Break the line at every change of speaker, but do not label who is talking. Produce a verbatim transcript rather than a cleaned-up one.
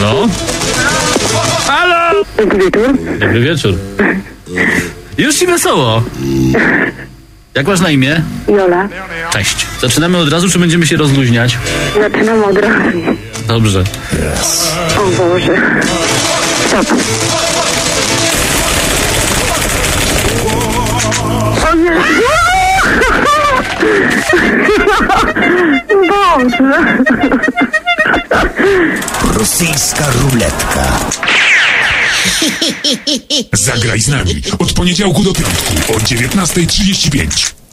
Halo? Halo!
Dobry wieczór.
Dobry wieczór. Już ci wesoło. Jak masz na imię?
Jola.
Cześć. Zaczynamy od razu, czy będziemy się rozluźniać?
Zaczynam od razu.
Dobrze.
O Boże. Stop. O nie. Boże.
Rosyjska ruletka.
Zagraj z nami od poniedziałku do piątku o dziewiętnasta trzydzieści pięć.